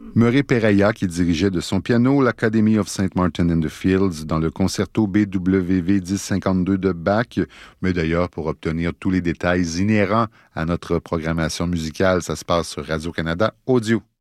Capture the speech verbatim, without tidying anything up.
Murray Peraya qui dirigeait de son piano l'Academy of Saint Martin in the Fields dans le concerto B W V dix cinquante-deux de Bach. Mais d'ailleurs, pour obtenir tous les détails inhérents à notre programmation musicale, ça se passe sur Radio-Canada Audio.